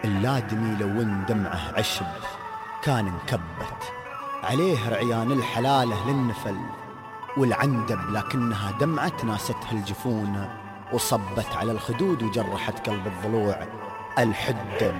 اللادمي لو ان دمعه عشب كان انكبت عليه رعيان الحلالة للنفل والعندب، لكنها دمعة ناستها الجفون وصبت على الخدود وجرحت قلب الضلوع. الحد